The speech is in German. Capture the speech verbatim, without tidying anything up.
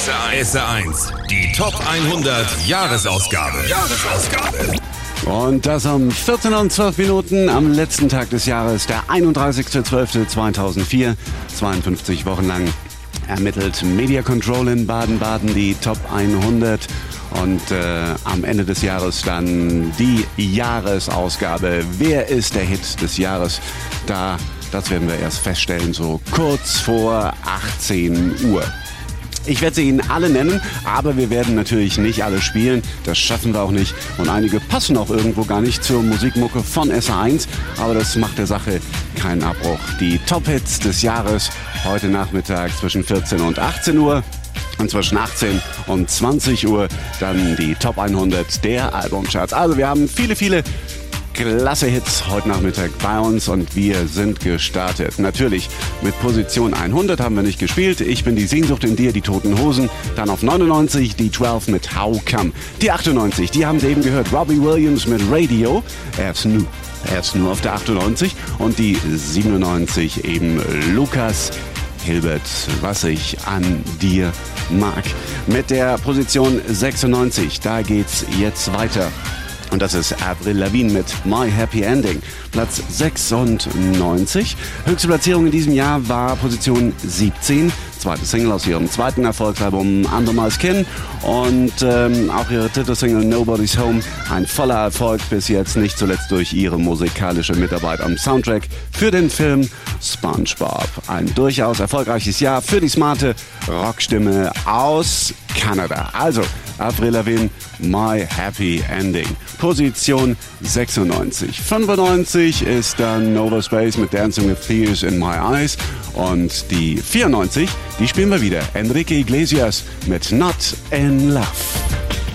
S R eins, die Top hundert Jahresausgabe. Jahresausgabe. Und das um vierzehn und zwölf Minuten am letzten Tag des Jahres, der einunddreißigster zwölfter zweitausendvier. zweiundfünfzig Wochen lang ermittelt Media Control in Baden-Baden die Top hundert. Und äh, am Ende des Jahres dann die Jahresausgabe. Wer ist der Hit des Jahres? Da, das werden wir erst feststellen, so kurz vor achtzehn Uhr. Ich werde sie Ihnen alle nennen, aber wir werden natürlich nicht alle spielen. Das schaffen wir auch nicht. Und einige passen auch irgendwo gar nicht zur Musikmucke von S R eins. Aber das macht der Sache keinen Abbruch. Die Top-Hits des Jahres heute Nachmittag zwischen vierzehn und achtzehn Uhr. Und zwischen achtzehn und zwanzig Uhr dann die Top hundert der Albumcharts. Also wir haben viele, viele klasse Hits heute Nachmittag bei uns und wir sind gestartet. Natürlich mit Position hundert haben wir nicht gespielt. Ich bin die Sehnsucht in dir, die Toten Hosen. Dann auf neunundneunzig die zwölf mit How Come. Die achtundneunzig, die haben Sie eben gehört. Robbie Williams mit Radio. Er ist nur, er ist nur auf der achtundneunzig. Und die siebenundneunzig eben Lukas Hilbert, was ich an dir mag. Mit der Position sechsundneunzig, da geht's jetzt weiter. Und das ist Avril Lavigne mit My Happy Ending. Platz sechsundneunzig. Höchste Platzierung in diesem Jahr war Position siebzehn. Zweite Single aus ihrem zweiten Erfolgsalbum Under My Skin. Und ähm, auch ihre dritte Single Nobody's Home. Ein voller Erfolg bis jetzt, nicht zuletzt durch ihre musikalische Mitarbeit am Soundtrack für den Film SpongeBob. Ein durchaus erfolgreiches Jahr für die smarte Rockstimme aus Kanada. Also, Avril Lavigne, My Happy Ending. Position sechsundneunzig. fünfundneunzig ist dann Nova Space mit Dancing with Tears in My Eyes. Und die vierundneunzig, die spielen wir wieder. Enrique Iglesias mit Not in Love.